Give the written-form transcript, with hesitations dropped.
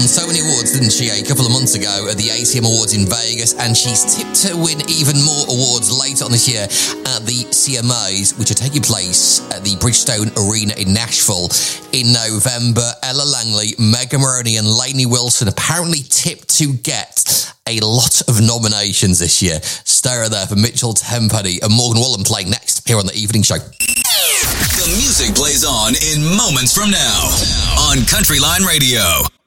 so many awards, didn't she, a couple of months ago at the ACM Awards in Vegas, and she's tipped to win even more awards later on this year at the CMAs, which are taking place at the Bridgestone Arena in Nashville in November. Ella Langley, Megan Moroney and Lainey Wilson apparently tipped to get a lot of nominations this year. Stay right there for Mitchell Tenpenny and Morgan Wallen playing next here on The Evening Show. The music plays on in moments from now on Country Line Radio.